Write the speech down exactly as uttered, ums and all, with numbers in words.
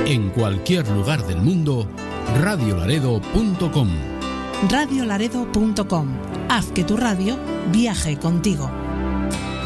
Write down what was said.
En cualquier lugar del mundo, radio laredo punto com. radio laredo punto com. Haz que tu radio viaje contigo.